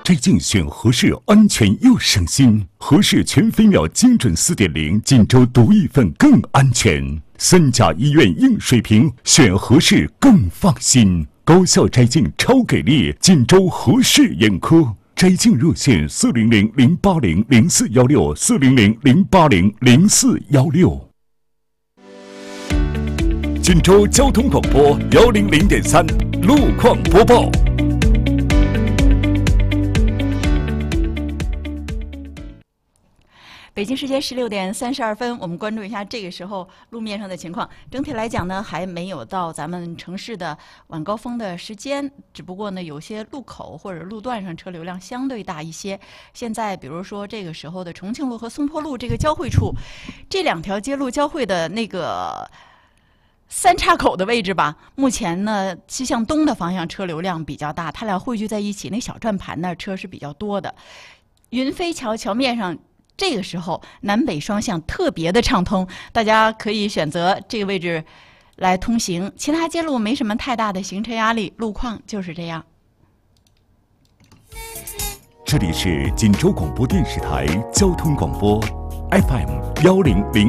摘镜选合适，安全又省心。合适全飞秒精准4.0，锦州独一份更安全。3甲医院硬水平，选合适更放心。高效摘镜超给力，锦州合适眼科。摘镜热线400-080-0416，400-080-0416。锦州交通广播100.3路况播报。 北京时间16点32分，我们关注一下这个时候路面上的情况。整体来讲呢，还没有到咱们城市的晚高峰的时间，只不过呢，有些路口或者路段上车流量相对大一些。现在比如说这个时候的重庆路和松坡路这个交汇处，这2条街路交汇的那个3岔口的位置吧，目前呢西向东的方向车流量比较大，它俩汇聚在一起，那小转盘那儿车是比较多的。云飞桥桥面上这个时候南北双向特别的畅通，大家可以选择这个位置来通行，其他街路没什么太大的行车压力，路况就是这样。 这里是锦州广播电视台交通广播 FM100。